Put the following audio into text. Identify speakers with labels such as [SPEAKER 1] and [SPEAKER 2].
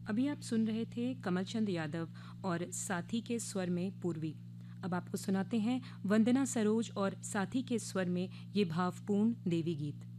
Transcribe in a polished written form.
[SPEAKER 1] अभी आप सुन रहे थे कमलचंद यादव और साथी के स्वर में पूर्वी। अब आपको सुनाते हैं वंदना सरोज और साथी के स्वर में ये भावपूर्ण देवी गीत।